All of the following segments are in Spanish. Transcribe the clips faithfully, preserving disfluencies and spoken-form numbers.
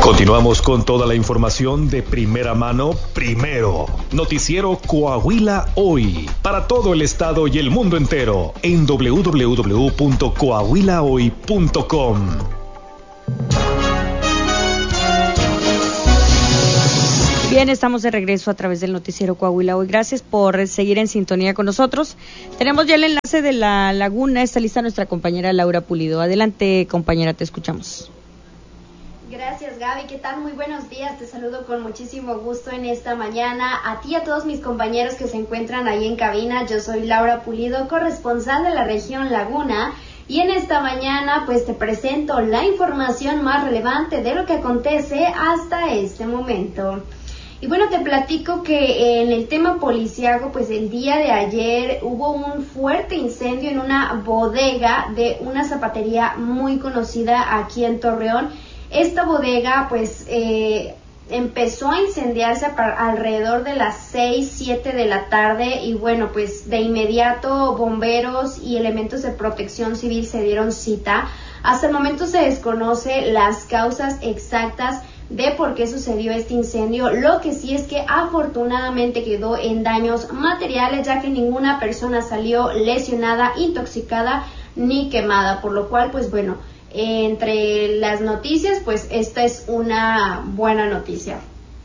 Continuamos con toda la información de primera mano, primero. Noticiero Coahuila Hoy, para todo el estado y el mundo entero, en doble u doble u doble u punto coahuila hoy punto com. Bien, estamos de regreso a través del noticiero Coahuila Hoy. Gracias por seguir en sintonía con nosotros. Tenemos ya el enlace de La Laguna. Está lista nuestra compañera Laura Pulido. Adelante, compañera, te escuchamos. Gracias, Gaby. ¿Qué tal? Muy buenos días. Te saludo con muchísimo gusto en esta mañana. A ti y a todos mis compañeros que se encuentran ahí en cabina. Yo soy Laura Pulido, corresponsal de la región Laguna. Y en esta mañana pues te presento la información más relevante de lo que acontece hasta este momento. Y bueno, te platico que en el tema policiaco, pues el día de ayer hubo un fuerte incendio en una bodega de una zapatería muy conocida aquí en Torreón. Esta bodega pues eh, empezó a incendiarse para alrededor de las seis, siete de la tarde y bueno, pues de inmediato bomberos y elementos de protección civil se dieron cita. Hasta el momento se desconoce las causas exactas de por qué sucedió este incendio. Lo que sí es que afortunadamente quedó en daños materiales, ya que ninguna persona salió lesionada, intoxicada ni quemada, por lo cual pues bueno, entre las noticias pues esta es una buena noticia.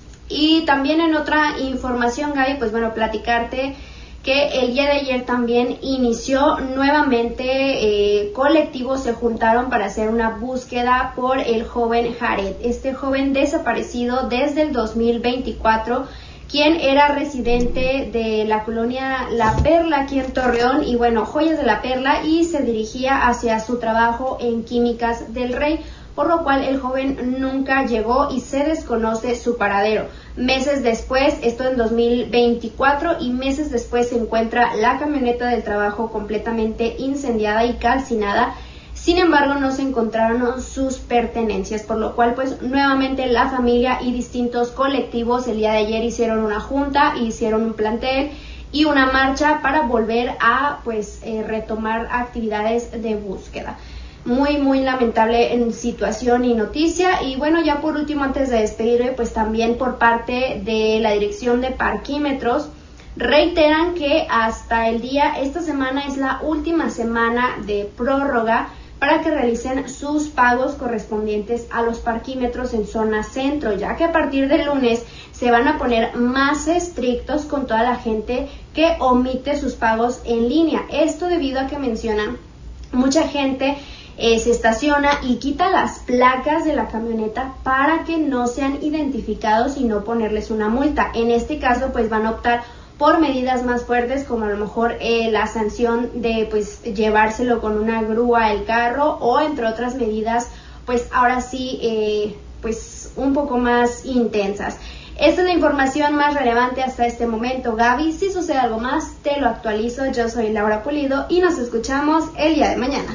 Y también en otra información, Gaby, pues bueno, platicarte que el día de ayer también inició nuevamente, eh, colectivos se juntaron para hacer una búsqueda por el joven Jared, este joven desaparecido desde el dos mil veinticuatro, quien era residente de la colonia La Perla aquí en Torreón, y bueno, Joyas de la Perla, y se dirigía hacia su trabajo en Químicas del Rey, por lo cual el joven nunca llegó y se desconoce su paradero. Meses después, esto en dos mil veinticuatro, y meses después se encuentra la camioneta del trabajo completamente incendiada y calcinada. Sin embargo, no se encontraron sus pertenencias, por lo cual pues nuevamente la familia y distintos colectivos el día de ayer hicieron una junta, hicieron un plantel y una marcha para volver a pues eh, retomar actividades de búsqueda. Muy, muy lamentable en situación y noticia. Y bueno, ya por último, antes de despedirme, pues también por parte de la Dirección de Parquímetros, reiteran que hasta el día, esta semana es la última semana de prórroga para que realicen sus pagos correspondientes a los parquímetros en zona centro, ya que a partir del lunes se van a poner más estrictos con toda la gente que omite sus pagos en línea. Esto debido a que mencionan mucha gente Eh, se estaciona y quita las placas de la camioneta para que no sean identificados y no ponerles una multa. En este caso pues van a optar por medidas más fuertes, como a lo mejor eh, la sanción de pues llevárselo con una grúa el carro, o entre otras medidas pues ahora sí eh, pues un poco más intensas. Esta es la información más relevante hasta este momento, Gaby. Si sucede algo más, te lo actualizo. Yo soy Laura Pulido y nos escuchamos el día de mañana.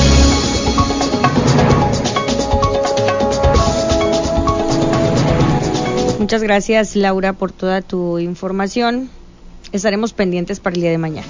Muchas gracias, Laura, por toda tu información. Estaremos pendientes para el día de mañana.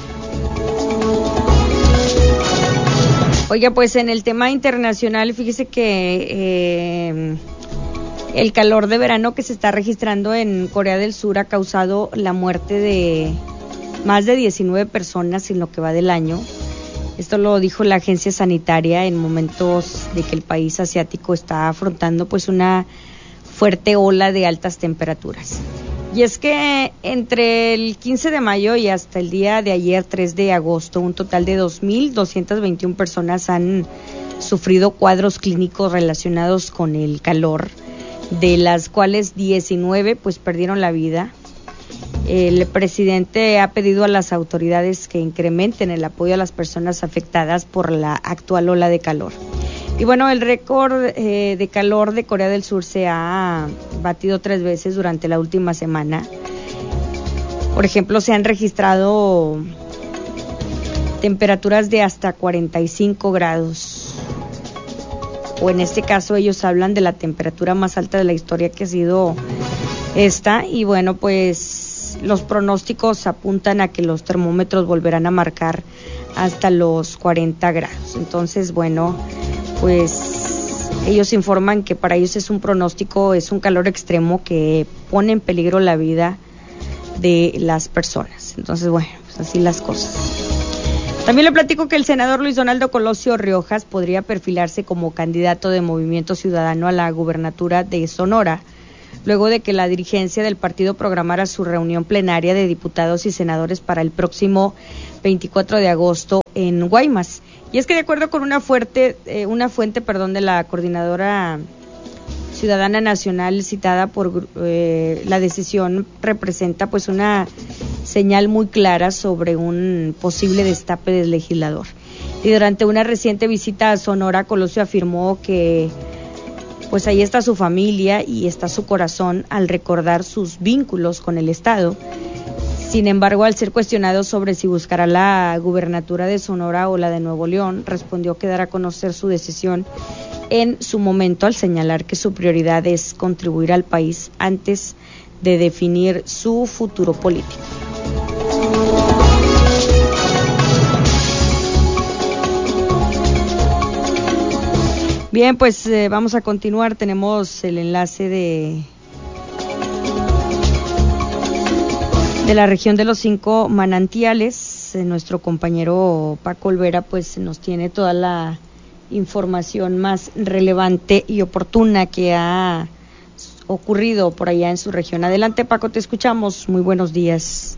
Oiga, pues en el tema internacional, fíjese que eh, el calor de verano que se está registrando en Corea del Sur ha causado la muerte de más de diecinueve personas en lo que va del año. Esto lo dijo la agencia sanitaria en momentos de que el país asiático está afrontando pues una fuerte ola de altas temperaturas. Y es que entre el quince de mayo y hasta el día de ayer, tres de agosto, un total de dos mil doscientas veintiuna personas han sufrido cuadros clínicos relacionados con el calor, de las cuales diecinueve pues perdieron la vida. El presidente ha pedido a las autoridades que incrementen el apoyo a las personas afectadas por la actual ola de calor. Y bueno, el récord eh, de calor de Corea del Sur se ha batido tres veces durante la última semana. Por ejemplo, se han registrado temperaturas de hasta cuarenta y cinco grados. O en este caso ellos hablan de la temperatura más alta de la historia, que ha sido esta. Y bueno, pues los pronósticos apuntan a que los termómetros volverán a marcar hasta los cuarenta grados. Entonces, bueno, pues Ellos informan que para ellos es un pronóstico, es un calor extremo que pone en peligro la vida de las personas. Entonces, bueno, pues así las cosas. También le platico que el senador Luis Donaldo Colosio Riojas podría perfilarse como candidato de Movimiento Ciudadano a la gubernatura de Sonora, luego de que la dirigencia del partido programara su reunión plenaria de diputados y senadores para el próximo veinticuatro de agosto en Guaymas. Y es que de acuerdo con una fuerte, eh, una fuente, perdón, de la Coordinadora Ciudadana Nacional citada por eh, la decisión representa pues una señal muy clara sobre un posible destape del legislador. Y durante una reciente visita a Sonora, Colosio afirmó que pues ahí está su familia y está su corazón al recordar sus vínculos con el Estado. Sin embargo, al ser cuestionado sobre si buscará la gubernatura de Sonora o la de Nuevo León, respondió que dará a conocer su decisión en su momento, al señalar que su prioridad es contribuir al país antes de definir su futuro político. Bien, pues eh, vamos a continuar. Tenemos el enlace de de la región de los cinco manantiales. Eh, nuestro compañero Paco Olvera pues nos tiene toda la información más relevante y oportuna que ha ocurrido por allá en su región. Adelante, Paco, te escuchamos. Muy buenos días.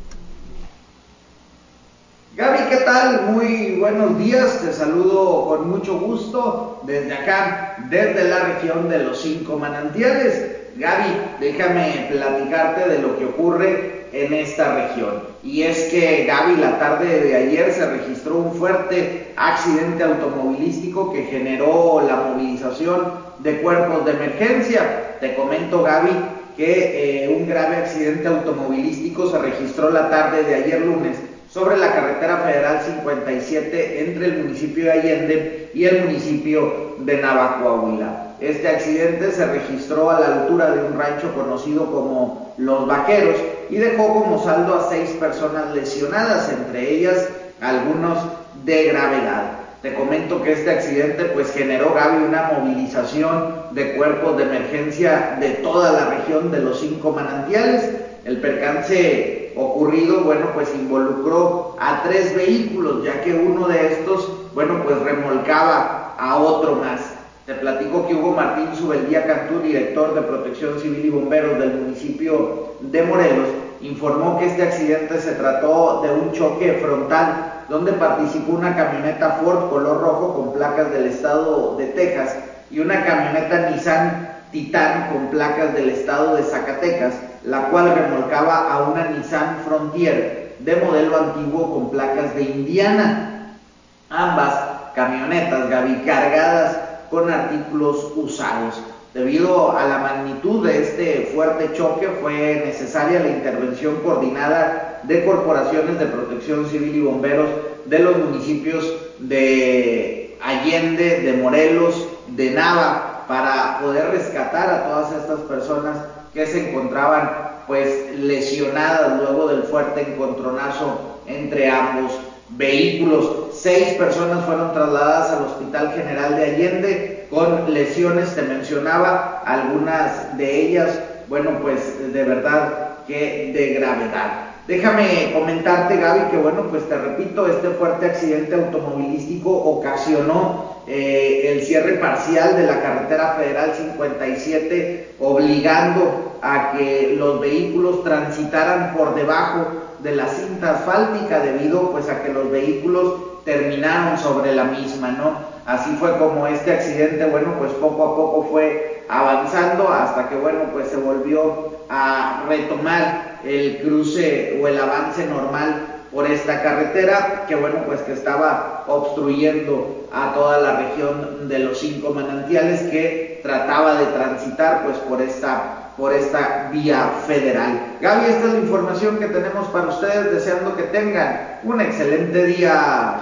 Gaby, ¿qué tal? Muy buenos días, te saludo con mucho gusto desde acá, desde la región de los cinco manantiales. Gaby, déjame platicarte de lo que ocurre en esta región. Y es que, Gaby, la tarde de ayer se registró un fuerte accidente automovilístico que generó la movilización de cuerpos de emergencia. Te comento, Gaby, que eh, un grave accidente automovilístico se registró la tarde de ayer lunes sobre la carretera federal cincuenta y siete entre el municipio de Allende y el municipio de Nava, Coahuila. Este accidente se registró a la altura de un rancho conocido como Los Vaqueros y dejó como saldo a seis personas lesionadas, entre ellas algunos de gravedad. Te comento que este accidente pues generó, Gaby, una movilización de cuerpos de emergencia de toda la región de los cinco manantiales. El percance ocurrido, bueno, pues involucró a tres vehículos, ya que uno de estos, bueno, pues remolcaba a otro más. Te platico que Hugo Martín Subeldía Cantú, director de Protección Civil y Bomberos del municipio de Morelos, informó que este accidente se trató de un choque frontal, donde participó una camioneta Ford color rojo con placas del estado de Texas y una camioneta Nissan Titan con placas del estado de Zacatecas, la cual remolcaba a una Nissan Frontier de modelo antiguo con placas de Indiana. Ambas camionetas, Gaby, cargadas con artículos usados. Debido a la magnitud de este fuerte choque, fue necesaria la intervención coordinada de corporaciones de protección civil y bomberos de los municipios de Allende, de Morelos, de Nava, para poder rescatar a todas estas personas que se encontraban pues lesionadas luego del fuerte encontronazo entre ambos vehículos. Seis personas fueron trasladadas al Hospital General de Allende con lesiones, te mencionaba, algunas de ellas, bueno, pues de verdad que de gravedad. Déjame comentarte, Gaby, que bueno, pues te repito, este fuerte accidente automovilístico ocasionó eh, el cierre parcial de la carretera federal cincuenta y siete, obligando a que los vehículos transitaran por debajo de la cinta asfáltica, debido pues a que los vehículos terminaron sobre la misma, ¿no? Así fue como este accidente, bueno, pues poco a poco fue avanzando hasta que, bueno, pues se volvió a retomar el cruce o el avance normal por esta carretera, que bueno, pues que estaba obstruyendo a toda la región de los cinco manantiales, que trataba de transitar pues por esta por esta vía federal. Gaby, esta es la información que tenemos para ustedes, deseando que tengan un excelente día.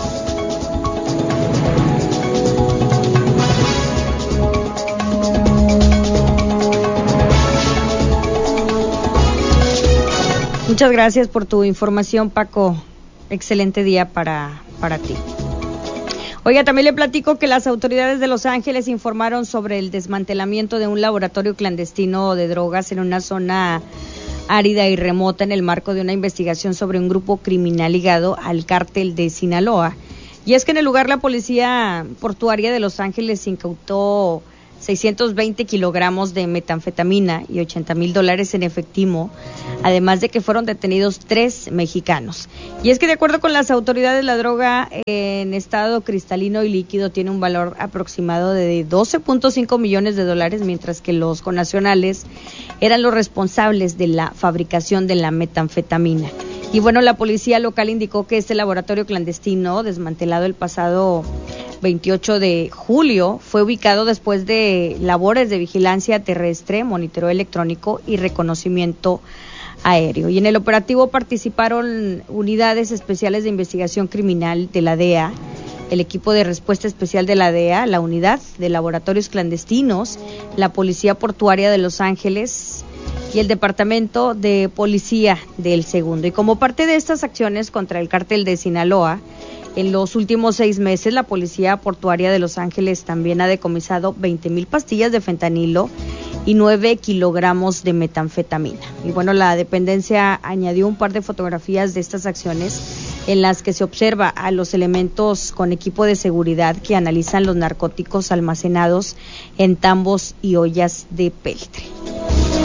Muchas gracias por tu información, Paco. Excelente día para, para ti. Oiga, también le platico que las autoridades de Los Ángeles informaron sobre el desmantelamiento de un laboratorio clandestino de drogas en una zona árida y remota en el marco de una investigación sobre un grupo criminal ligado al cártel de Sinaloa. Y es que en el lugar la policía portuaria de Los Ángeles incautó seiscientos veinte kilogramos de metanfetamina y ochenta mil dólares en efectivo, además de que fueron detenidos tres mexicanos. Y es que de acuerdo con las autoridades, la droga en estado cristalino y líquido tiene un valor aproximado de doce punto cinco millones de dólares, mientras que los connacionales eran los responsables de la fabricación de la metanfetamina. Y bueno, la policía local indicó que este laboratorio clandestino, desmantelado el pasado veintiocho de julio, fue ubicado después de labores de vigilancia terrestre, monitoreo electrónico y reconocimiento aéreo. Y en el operativo participaron unidades especiales de investigación criminal de la D E A, el equipo de respuesta especial de la D E A, la unidad de laboratorios clandestinos, la policía portuaria de Los Ángeles y el departamento de policía del segundo. Y como parte de estas acciones contra el cártel de Sinaloa, en los últimos seis meses la policía portuaria de Los Ángeles también ha decomisado veinte mil pastillas de fentanilo y nueve kilogramos de metanfetamina. Y bueno, la dependencia añadió un par de fotografías de estas acciones en las que se observa a los elementos con equipo de seguridad que analizan los narcóticos almacenados en tambos y ollas de peltre.